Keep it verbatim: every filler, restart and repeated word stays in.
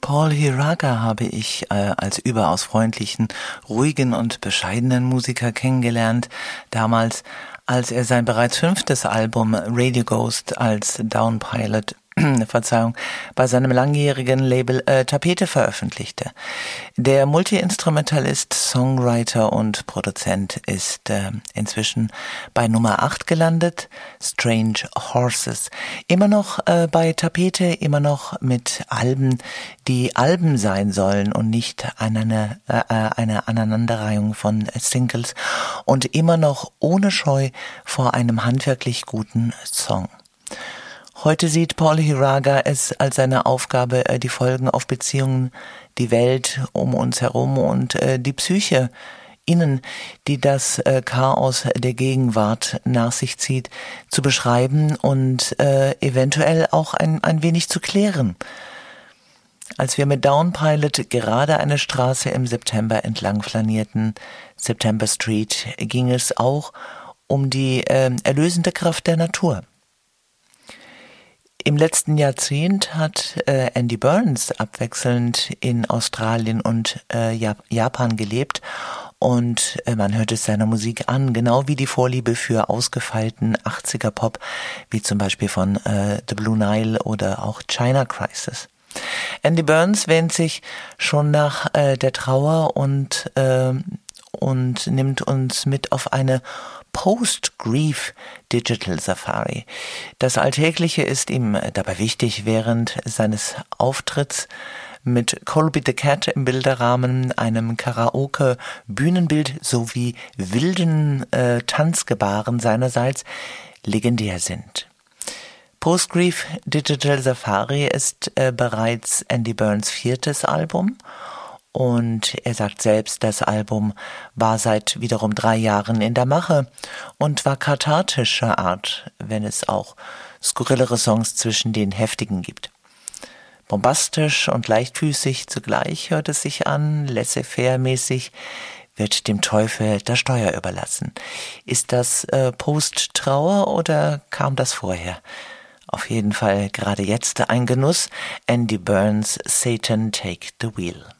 Paul Hiraga habe ich äh, als überaus freundlichen, ruhigen und bescheidenen Musiker kennengelernt, damals, als er sein bereits fünftes Album Radio Ghost als Downpilot Verzeihung, bei seinem langjährigen Label äh, Tapete veröffentlichte. Der Multi-Instrumentalist, Songwriter und Produzent ist äh, inzwischen bei Nummer acht gelandet, Strange Horses. Immer noch äh, bei Tapete, immer noch mit Alben, die Alben sein sollen und nicht eine, äh, eine Aneinanderreihung von Singles, und immer noch ohne Scheu vor einem handwerklich guten Song. Heute sieht Paul Hiraga es als seine Aufgabe, die Folgen auf Beziehungen, die Welt um uns herum und die Psyche innen, die das Chaos der Gegenwart nach sich zieht, zu beschreiben und eventuell auch ein, ein wenig zu klären. Als wir mit Downpilot gerade eine Straße im September entlang flanierten, September Street, ging es auch um die äh, erlösende Kraft der Natur. Im letzten Jahrzehnt hat äh, Andy Burns abwechselnd in Australien und äh, Japan gelebt, und äh, man hört es seiner Musik an, genau wie die Vorliebe für ausgefeilten achtziger-Pop, wie zum Beispiel von äh, The Blue Nile oder auch China Crisis. Andy Burns wähnt sich schon nach äh, der Trauer und, äh, und nimmt uns mit auf eine Post-Grief Digital Safari. Das Alltägliche ist ihm dabei wichtig. Während seines Auftritts mit Colby the Cat im Bilderrahmen, einem Karaoke-Bühnenbild sowie wilden äh, Tanzgebaren seinerseits legendär sind. Post-Grief Digital Safari ist äh, bereits Andy Burns viertes Album. Und er sagt selbst, das Album war seit wiederum drei Jahren in der Mache und war kathartischer Art, wenn es auch skurrilere Songs zwischen den heftigen gibt. Bombastisch und leichtfüßig zugleich hört es sich an, laissez-faire-mäßig, wird dem Teufel das Steuer überlassen. Ist das äh, Post-Trauer oder kam das vorher? Auf jeden Fall gerade jetzt ein Genuss. Andy Burns, Satan Take the Wheel.